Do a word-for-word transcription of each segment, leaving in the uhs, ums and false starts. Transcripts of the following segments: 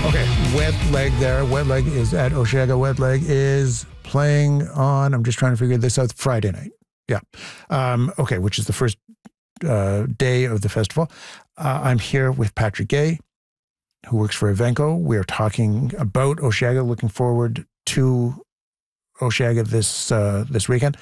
Okay, Wet Leg there. Wet Leg is at Osheaga. Wet Leg is playing on, I'm just trying to figure this out, Friday night. Yeah. Um, okay, which is the first uh, day of the festival. Uh, I'm here with Patrick Gay, who works for Evenko. We are talking about Osheaga, looking forward to Osheaga this uh, this weekend.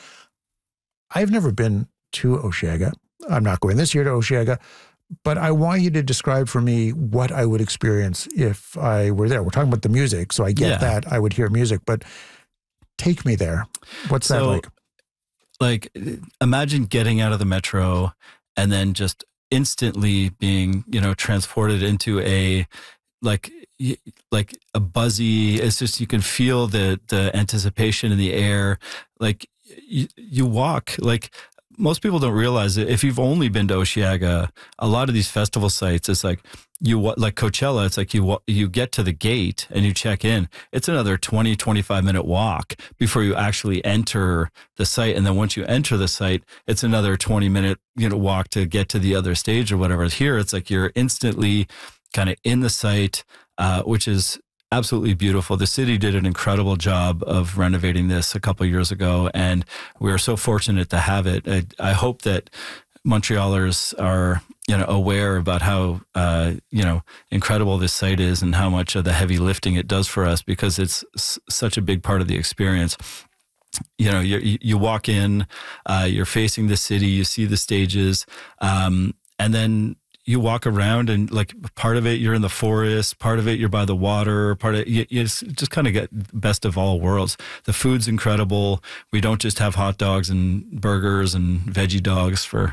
I've never been to Osheaga. I'm not going this year to Osheaga, but I want you to describe for me what I would experience if I were there. We're talking about the music, so I get Yeah. that. I would hear music, but take me there. What's So, that like? Like, imagine getting out of the metro and then just instantly being, you know, transported into a, like, y- like a buzzy, it's just, you can feel the, the anticipation in the air. Like, you, you walk, like, most people don't realize it. If you've only been to Osheaga, a lot of these festival sites, it's like you wa- like Coachella. It's like you wa- you get to the gate and you check in. It's another twenty, twenty-five minute walk before you actually enter the site. And then once you enter the site, it's another twenty minute, you know, walk to get to the other stage or whatever. Here, it's like you're instantly kind of in the site, uh, which is absolutely beautiful. The city did an incredible job of renovating this a couple of years ago, and we are so fortunate to have it. I, I hope that Montrealers are, you know, aware about how, uh, you know, incredible this site is and how much of the heavy lifting it does for us, because it's s- such a big part of the experience. You know, you you walk in, uh, you're facing the city, you see the stages, um, and then you walk around, and like part of it you're in the forest, part of it you're by the water, part of it you, you just, just kind of get best of all worlds. The food's incredible. We don't just have hot dogs and burgers and veggie dogs for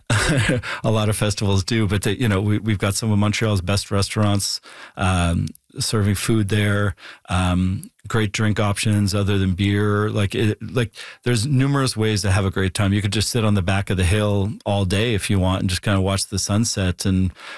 a lot of festivals do, but they, you know, we, we've got some of Montreal's best restaurants um, serving food there. Um, great drink options other than beer. Like it, like there's numerous ways to have a great time. You could just sit on the back of the hill all day if you want and just kind of watch the sunset and